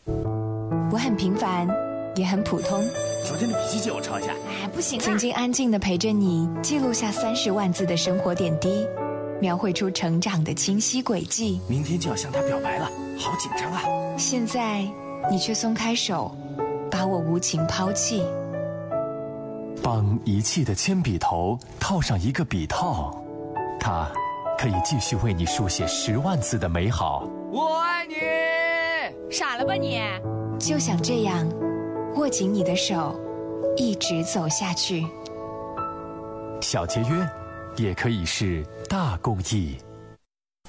我很平凡，也很普通。 昨天的笔记借我抄一下。 哎，不行啊！ 曾经安静地陪着你，记录下30万字的生活点滴，描绘出成长的清晰轨迹。 明天就要向他表白了，好紧张啊！ 现在你却松开手，把我无情抛弃。 帮遗弃的铅笔头套上一个笔套，它可以继续为你书写10万字的美好。 我爱你。 傻了吧你？ 就想这样握紧你的手，一直走下去。 小节约也可以是大公益。